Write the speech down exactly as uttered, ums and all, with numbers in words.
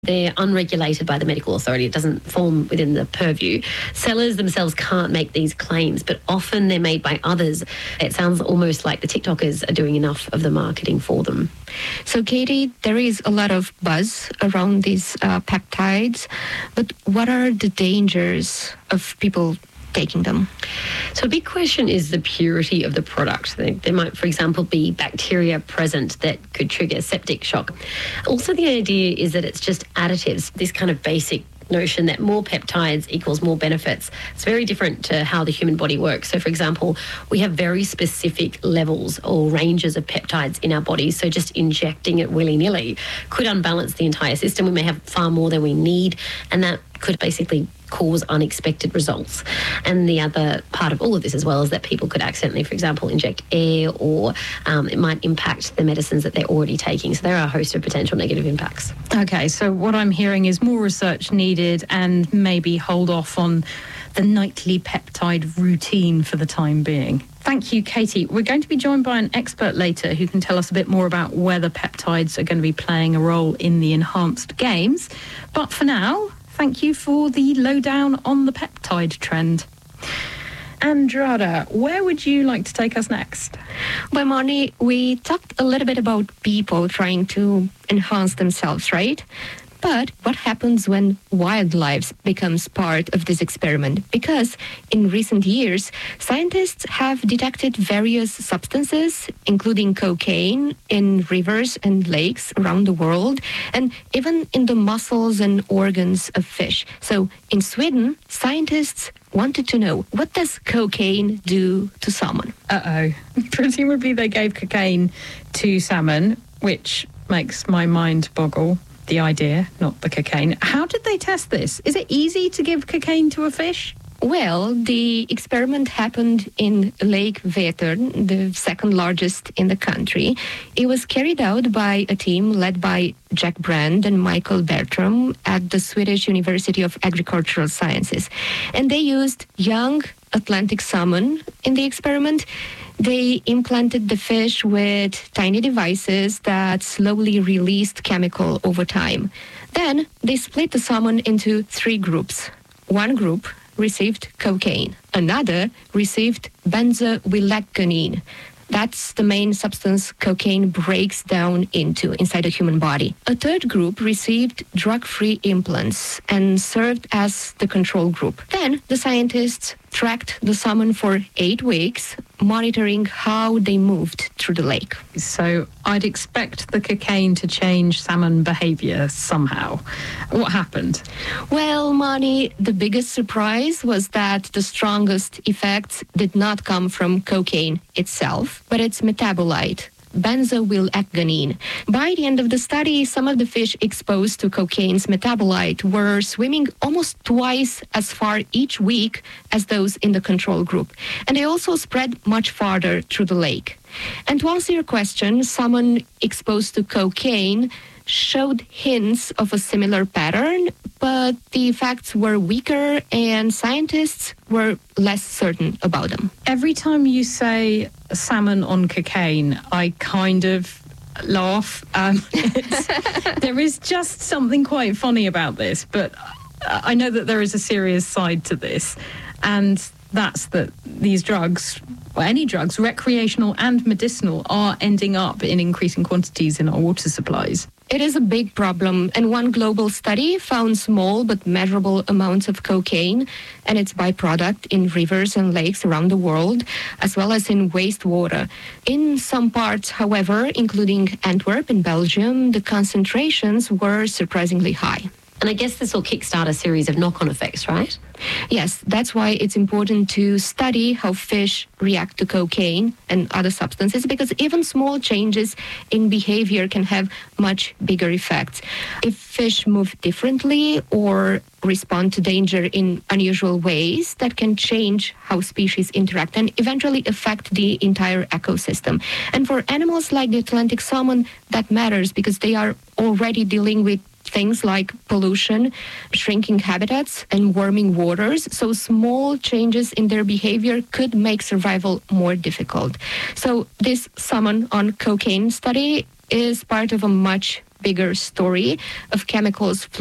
They're unregulated by the medical authority. It doesn't fall within the purview. Sellers themselves can't make these claims, but often they're made by others. It sounds almost like the TikTokers are doing enough of the marketing for them. So, Katie, there is a lot of buzz around these uh, peptides, but what are the dangers of people taking them? So a big question is the purity of the product. There might, for example, be bacteria present that could trigger septic shock. Also, the idea is that it's just additives, this kind of basic notion that more peptides equals more benefits. It's very different to how the human body works. So, for example, we have very specific levels or ranges of peptides in our bodies. So just injecting it willy-nilly could unbalance the entire system. We may have far more than we need, and that could basically cause unexpected results. And the other part of all of this as well is that people could accidentally, for example, inject air, or um, it might impact the medicines that they're already taking. So there are a host of potential negative impacts. Okay, so what I'm hearing is more research needed and maybe hold off on the nightly peptide routine for the time being. Thank you, Katie. We're going to be joined by an expert later who can tell us a bit more about whether peptides are going to be playing a role in the enhanced games. But for now, thank you for the lowdown on the peptide trend. Andrada, where would you like to take us next? Well, Marnie, we talked a little bit about people trying to enhance themselves, right? But what happens when wildlife becomes part of this experiment? Because in recent years, scientists have detected various substances, including cocaine, in rivers and lakes around the world, and even in the muscles and organs of fish. So in Sweden, scientists wanted to know, what does cocaine do to salmon? Uh-oh. Presumably they gave cocaine to salmon, which makes my mind boggle. The idea, not the cocaine. How did they test this? Is it easy to give cocaine to a fish? Well, the experiment happened in Lake Vättern, the second largest in the country. It was carried out by a team led by Jack Brand and Michael Bertram at the Swedish University of Agricultural Sciences. And they used young Atlantic salmon in the experiment. They implanted the fish with tiny devices that slowly released chemical over time. Then they split the salmon into three groups. One group received cocaine. Another received benzoylecgonine. That's the main substance cocaine breaks down into inside the human body. A third group received drug-free implants and served as the control group. Then the scientists tracked the salmon for eight weeks, monitoring how they moved through the lake. So I'd expect the cocaine to change salmon behavior somehow. What happened? Well, Mani, the biggest surprise was that the strongest effects did not come from cocaine itself, but its metabolite, benzoylecgonine. By the end of the study, some of the fish exposed to cocaine's metabolite were swimming almost twice as far each week as those in the control group. And they also spread much farther through the lake. And to answer your question, salmon exposed to cocaine showed hints of a similar pattern, but the effects were weaker and scientists were less certain about them. Every time you say salmon on cocaine, I kind of laugh. Um, it's, there is just something quite funny about this, but I know that there is a serious side to this, and that's that these drugs, or any drugs, recreational and medicinal, are ending up in increasing quantities in our water supplies. It is a big problem, and one global study found small but measurable amounts of cocaine and its byproduct in rivers and lakes around the world, as well as in wastewater. In some parts, however, including Antwerp in Belgium, the concentrations were surprisingly high. And I guess this will kickstart a series of knock-on effects, right? Yes, that's why it's important to study how fish react to cocaine and other substances, because even small changes in behavior can have much bigger effects. If fish move differently or respond to danger in unusual ways, that can change how species interact and eventually affect the entire ecosystem. And for animals like the Atlantic salmon, that matters because they are already dealing with things like pollution, shrinking habitats, and warming waters. So small changes in their behavior could make survival more difficult. So this salmon on cocaine study is part of a much bigger story of chemicals